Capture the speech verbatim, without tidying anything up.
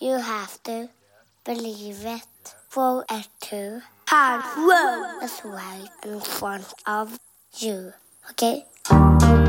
You have to believe it for it to hard work is right in front of you. Okay?